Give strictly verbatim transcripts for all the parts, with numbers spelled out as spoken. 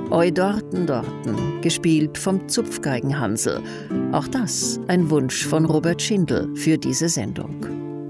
Oi dorten dorten, gespielt vom Zupfgeigenhansel. Auch das ein Wunsch von Robert Schindel für diese Sendung.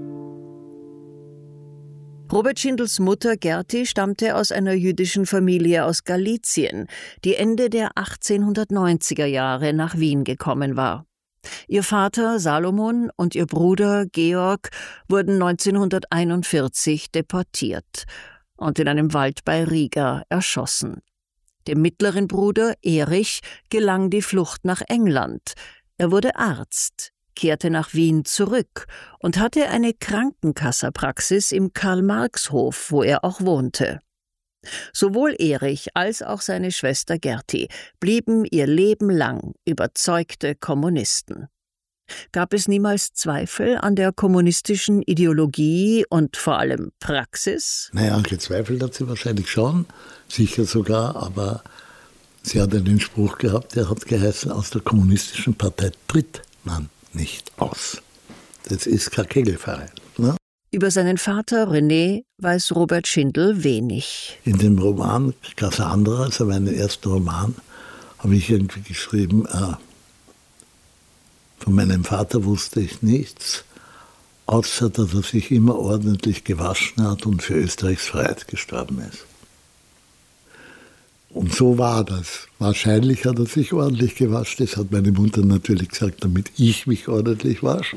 Robert Schindels Mutter Gerti stammte aus einer jüdischen Familie aus Galizien, die Ende der achtzehnhundertneunziger Jahre nach Wien gekommen war. Ihr Vater Salomon und ihr Bruder Georg wurden neunzehnhunderteinundvierzig deportiert und in einem Wald bei Riga erschossen. Dem mittleren Bruder Erich gelang die Flucht nach England. Er wurde Arzt, kehrte nach Wien zurück und hatte eine Krankenkasserpraxis im Karl-Marx-Hof, wo er auch wohnte. Sowohl Erich als auch seine Schwester Gerti blieben ihr Leben lang überzeugte Kommunisten. Gab es niemals Zweifel an der kommunistischen Ideologie und vor allem Praxis? Naja, gezweifelt hat sie wahrscheinlich schon, sicher sogar, aber sie hat einen Spruch gehabt, der hat geheißen, aus der kommunistischen Partei tritt man nicht aus. Das ist kein Kegelverein. Ne? Über seinen Vater René weiß Robert Schindel wenig. In dem Roman Cassandra, also meinen ersten Roman, habe ich irgendwie geschrieben, äh, von meinem Vater wusste ich nichts, außer dass er sich immer ordentlich gewaschen hat und für Österreichs Freiheit gestorben ist. Und so war das. Wahrscheinlich hat er sich ordentlich gewaschen. Das hat meine Mutter natürlich gesagt, damit ich mich ordentlich wasche.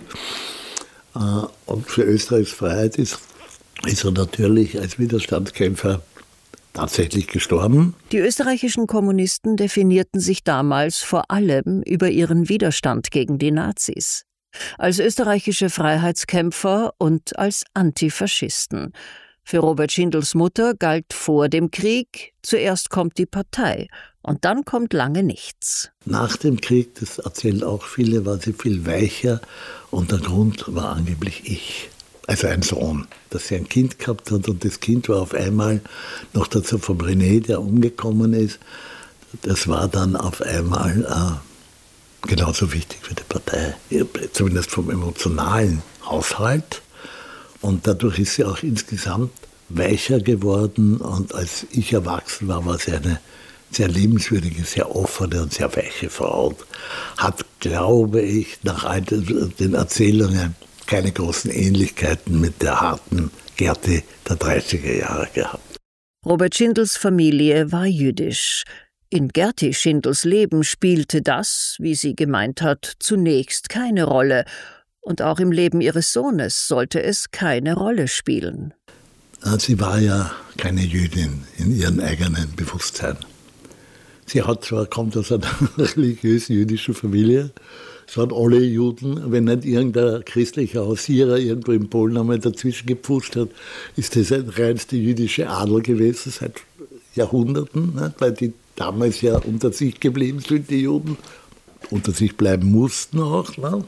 Und für Österreichs Freiheit ist, ist er natürlich als Widerstandskämpfer tatsächlich gestorben. Die österreichischen Kommunisten definierten sich damals vor allem über ihren Widerstand gegen die Nazis. Als österreichische Freiheitskämpfer und als Antifaschisten. Für Robert Schindels Mutter galt vor dem Krieg, zuerst kommt die Partei und dann kommt lange nichts. Nach dem Krieg, das erzählen auch viele, war sie viel weicher und der Grund war angeblich ich. Also ein Sohn, dass sie ein Kind gehabt hat und das Kind war auf einmal, noch dazu vom René, der umgekommen ist, das war dann auf einmal äh, genauso wichtig für die Partei, zumindest vom emotionalen Haushalt. Und dadurch ist sie auch insgesamt weicher geworden und als ich erwachsen war, war sie eine sehr liebenswürdige, sehr offene und sehr weiche Frau und hat, glaube ich, nach all den Erzählungen keine großen Ähnlichkeiten mit der harten Gerti der dreißiger Jahre gehabt. Robert Schindels Familie war jüdisch. In Gerti Schindels Leben spielte das, wie sie gemeint hat, zunächst keine Rolle. Und auch im Leben ihres Sohnes sollte es keine Rolle spielen. Sie war ja keine Jüdin in ihrem eigenen Bewusstsein. Sie hat zwar, kommt aus einer religiösen jüdischen Familie, es waren alle Juden, wenn nicht irgendein christlicher Hausierer irgendwo in Polen einmal dazwischen gepfuscht hat, ist das ein reinste jüdische Adel gewesen seit Jahrhunderten, ne? Weil die damals ja unter sich geblieben sind, die Juden, unter sich bleiben mussten auch. Ne?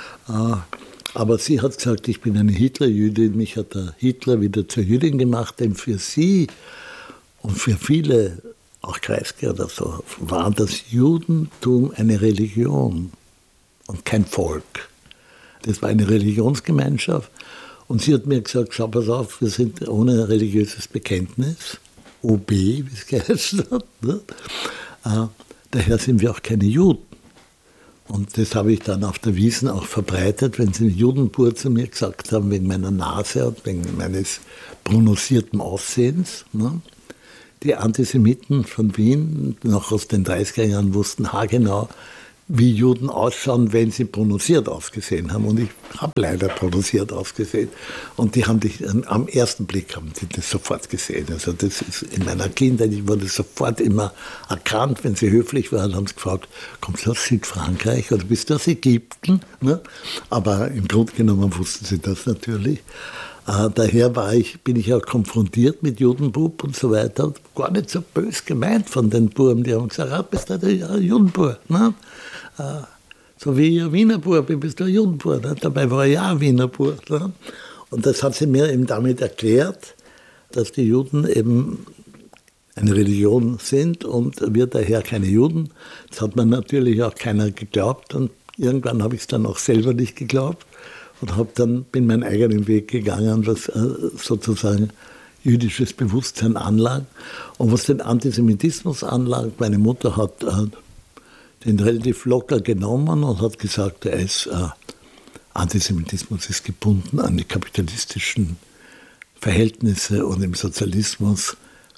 Aber sie hat gesagt, ich bin eine Hitlerjüdin, mich hat der Hitler wieder zur Jüdin gemacht, denn für sie und für viele, auch Kreisky oder so, war das Judentum eine Religion und kein Volk. Das war eine Religionsgemeinschaft und sie hat mir gesagt, schau pass auf, wir sind ohne religiöses Bekenntnis, O B, wie es geheißen hat, ne? äh, daher sind wir auch keine Juden. Und das habe ich dann auf der Wiesn auch verbreitet, wenn sie Judenbur zu mir gesagt haben, wegen meiner Nase und wegen meines prononcierten Aussehens. Ne? Die Antisemiten von Wien, noch aus den dreißiger Jahren, wussten haargenau, wie Juden ausschauen, wenn sie prononciert ausgesehen haben. Und ich habe leider prononciert ausgesehen. Und die haben dich, am ersten Blick haben die das sofort gesehen. Also das ist in meiner Kindheit, ich wurde sofort immer erkannt, wenn sie höflich waren, haben sie gefragt, kommst du aus Südfrankreich oder bist du aus Ägypten? Ne? Aber im Grunde genommen wussten sie das natürlich. Äh, daher war ich, bin ich auch konfrontiert mit Judenbub und so weiter. Gar nicht so bös gemeint von den Buben. Die haben gesagt, ah, bist du der Judenbub? Ne? Äh, so wie ihr Wiener Bub, bist du ein Judenbub. Ne? Dabei war ich ja ein Wiener Bub. Ne? Und das hat sie mir eben damit erklärt, dass die Juden eben eine Religion sind und wir daher keine Juden. Das hat mir natürlich auch keiner geglaubt und irgendwann habe ich es dann auch selber nicht geglaubt. Und hab dann, bin meinen eigenen Weg gegangen, was äh, sozusagen jüdisches Bewusstsein anlag. Und was den Antisemitismus anlag, meine Mutter hat äh, den relativ locker genommen und hat gesagt, er ist, äh, Antisemitismus ist gebunden an die kapitalistischen Verhältnisse und im Sozialismus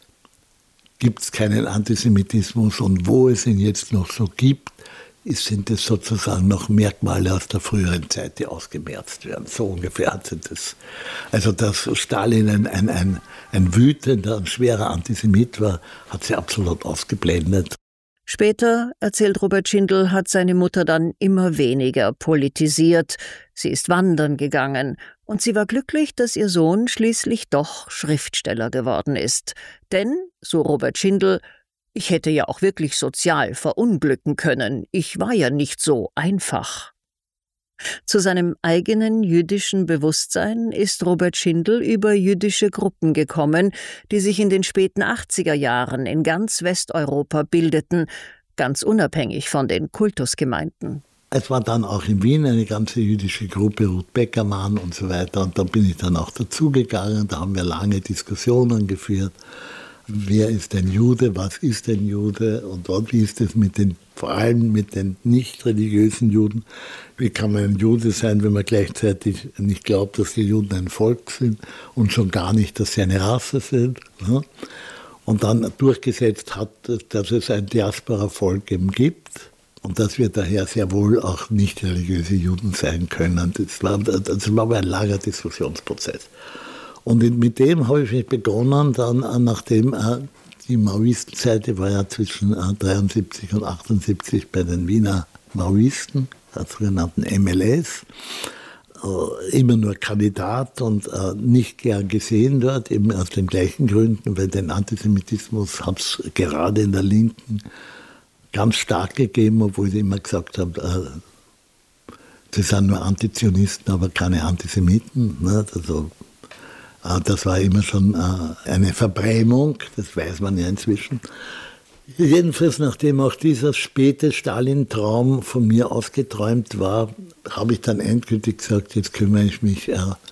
gibt es keinen Antisemitismus und wo es ihn jetzt noch so gibt, sind es sozusagen noch Merkmale aus der früheren Zeit, die ausgemerzt werden. So ungefähr hat sie das. Also dass Stalin ein, ein, ein, ein wütender, ein schwerer Antisemit war, hat sie absolut ausgeblendet. Später, erzählt Robert Schindel, hat seine Mutter dann immer weniger politisiert. Sie ist wandern gegangen und sie war glücklich, dass ihr Sohn schließlich doch Schriftsteller geworden ist. Denn, so Robert Schindel, ich hätte ja auch wirklich sozial verunglücken können. Ich war ja nicht so einfach. Zu seinem eigenen jüdischen Bewusstsein ist Robert Schindel über jüdische Gruppen gekommen, die sich in den späten achtziger Jahren in ganz Westeuropa bildeten, ganz unabhängig von den Kultusgemeinden. Es war dann auch in Wien eine ganze jüdische Gruppe, Ruth Beckermann und so weiter. Und da bin ich dann auch dazugegangen. Da haben wir lange Diskussionen geführt. Wer ist ein Jude, was ist ein Jude und wie ist es mit den, vor allem mit den nicht religiösen Juden? Wie kann man ein Jude sein, wenn man gleichzeitig nicht glaubt, dass die Juden ein Volk sind und schon gar nicht, dass sie eine Rasse sind? Ne? Und dann durchgesetzt hat, dass es ein Diaspora-Volk eben gibt und dass wir daher sehr wohl auch nicht religiöse Juden sein können. Das war, das war ein langer Diskussionsprozess. Und mit dem habe ich begonnen, dann nachdem äh, die Maoistenzeit, die war ja zwischen äh, dreiundsiebzig und achtundsiebzig bei den Wiener Maoisten, der sogenannten M L S, äh, immer nur Kandidat und äh, nicht gern gesehen dort, eben aus den gleichen Gründen, weil den Antisemitismus hat es gerade in der Linken ganz stark gegeben, obwohl sie immer gesagt haben, äh, sie sind nur Antizionisten, aber keine Antisemiten. Ne? Also, das war immer schon eine Verbrämung, das weiß man ja inzwischen. Jedenfalls, nachdem auch dieser späte Stalin-Traum von mir ausgeträumt war, habe ich dann endgültig gesagt, jetzt kümmere ich mich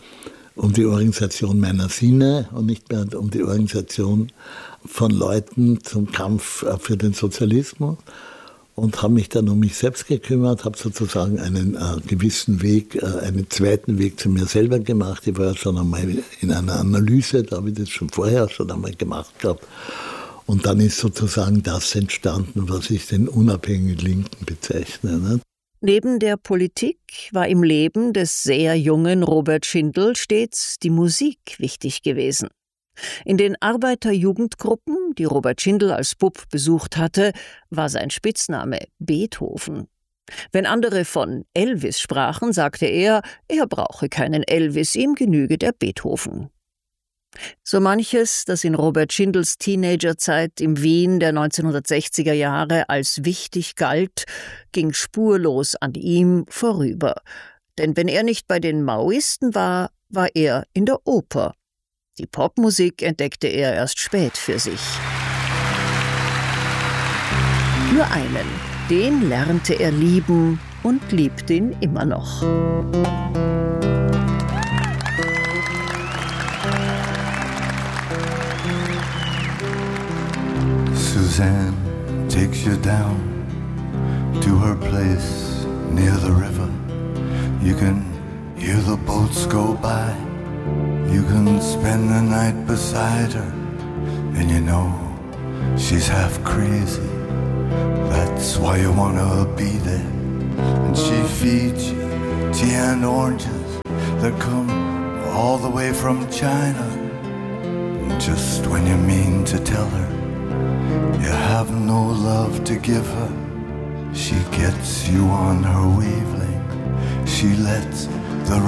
um die Organisation meiner Sinne und nicht mehr um die Organisation von Leuten zum Kampf für den Sozialismus. Und habe mich dann um mich selbst gekümmert, habe sozusagen einen äh, gewissen Weg, äh, einen zweiten Weg zu mir selber gemacht. Ich war ja schon einmal in einer Analyse, da habe ich das schon vorher schon einmal gemacht gehabt. Und dann ist sozusagen das entstanden, was ich den unabhängigen Linken bezeichne. Ne? Neben der Politik war im Leben des sehr jungen Robert Schindel stets die Musik wichtig gewesen. In den Arbeiterjugendgruppen, die Robert Schindel als Bub besucht hatte, war sein Spitzname Beethoven. Wenn andere von Elvis sprachen, sagte er, er brauche keinen Elvis, ihm genüge der Beethoven. So manches, das in Robert Schindels Teenagerzeit im Wien der neunzehnhundertsechziger Jahre als wichtig galt, ging spurlos an ihm vorüber. Denn wenn er nicht bei den Maoisten war, war er in der Oper. Die Popmusik entdeckte er erst spät für sich. Nur einen, den lernte er lieben und liebt ihn immer noch. Suzanne takes you down to her place near the river. You can hear the boats go by. You can spend the night beside her, and you know she's half crazy. That's why you wanna be there. And she feeds you tea and oranges that come all the way from China. And just when you mean to tell her you have no love to give her, she gets you on her wavelength. She lets the